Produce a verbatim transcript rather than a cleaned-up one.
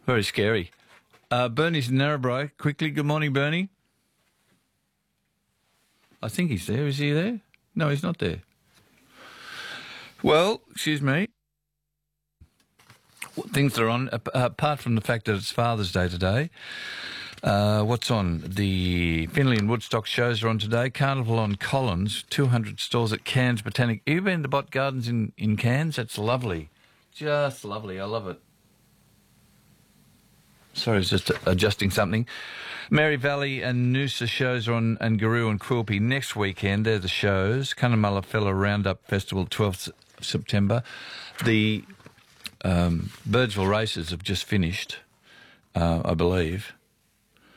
Very scary. Uh, Bernie's in Narrabri. Quickly, good morning, Bernie. I think he's there. Is he there? No, he's not there. Well, excuse me. Things are on, apart from the fact that it's Father's Day today. Uh, what's on? The Finley and Woodstock shows are on today. Carnival on Collins, two hundred stalls at Cairns Botanic. Have you been to Bot Gardens in, in Cairns? That's lovely. Just lovely. I love it. Sorry, I was just adjusting something. Mary Valley and Noosa shows are on, and Garoo and Quilpie next weekend. They're the shows. Cunnamulla Fella Roundup Festival, twelfth of September. The um, Birdsville races have just finished, uh, I believe.